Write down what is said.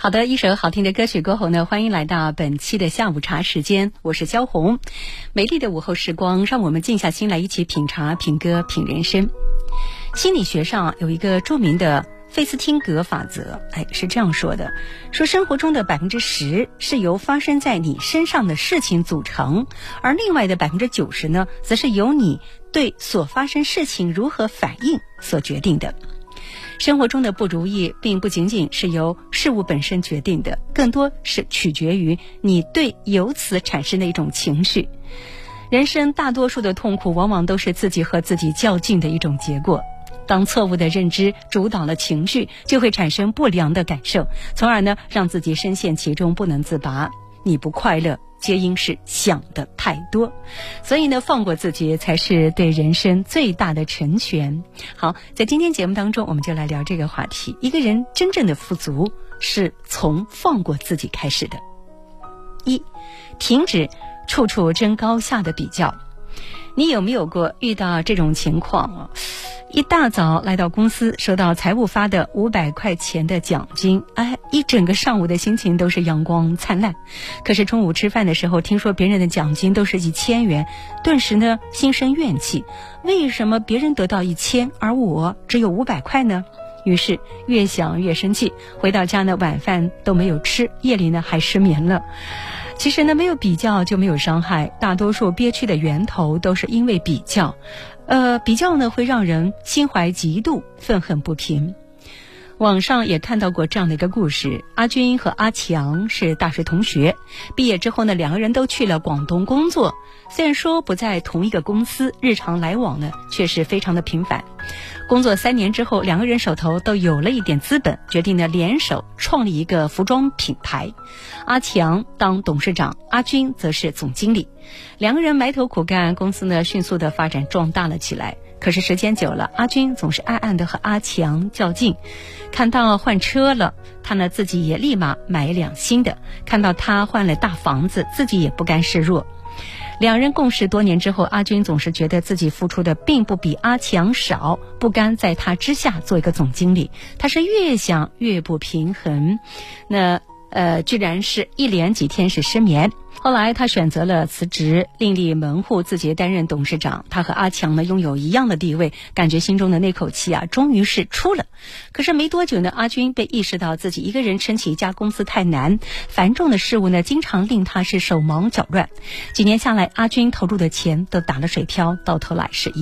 好的，一首好听的歌曲过后呢，欢迎来到本期的下午茶时间，我是焦红。美丽的午后时光，让我们静下心来一起品茶、品歌、品人生。心理学上有一个著名的费斯汀格法则，是这样说的，说生活中的 10% 是由发生在你身上的事情组成，而另外的 90% 呢，则是由你对所发生事情如何反应所决定的。生活中的不如意并不仅仅是由事物本身决定的，更多是取决于你对由此产生的一种情绪。人生大多数的痛苦往往都是自己和自己较劲的一种结果。当错误的认知主导了情绪，就会产生不良的感受，从而呢让自己深陷其中不能自拔。你不快乐皆因是想的太多，所以呢放过自己才是对人生最大的成全。好，在今天节目当中我们就来聊这个话题，一个人真正的富足是从放过自己开始的。一，停止处处争高下的比较。你有没有过遇到这种情况一大早来到公司，收到财务发的500块钱的奖金，一整个上午的心情都是阳光灿烂。可是中午吃饭的时候，听说别人的奖金都是1000元，顿时呢心生怨气，为什么别人得到1000，而我只有500块呢？于是越想越生气，回到家呢晚饭都没有吃，夜里呢还失眠了。其实呢，没有比较就没有伤害，大多数憋屈的源头都是因为比较。比较呢会让人心怀嫉妒，愤恨不平。网上也看到过这样的一个故事，阿军和阿强是大学同学，毕业之后呢，两个人都去了广东工作。虽然说不在同一个公司，日常来往呢却是非常的频繁。工作3年之后，两个人手头都有了一点资本，决定呢联手创立一个服装品牌。阿强当董事长，阿军则是总经理。两个人埋头苦干，公司呢迅速的发展壮大了起来。可是时间久了，阿军总是暗暗的和阿强较劲，看到换车了，他呢自己也立马买1辆新的，看到他换了大房子，自己也不甘示弱。两人共事多年之后，阿军总是觉得自己付出的并不比阿强少，不甘在他之下做一个总经理。他是越想越不平衡，居然是一连几天是失眠。后来他选择了辞职，另立门户，自己担任董事长。他和阿强呢拥有一样的地位，感觉心中的那口气终于是出了。可是没多久呢，阿军被意识到自己一个人撑起一家公司太难，繁重的事务呢经常令他是手忙脚乱。几年下来，阿军投入的钱都打了水漂，到头来是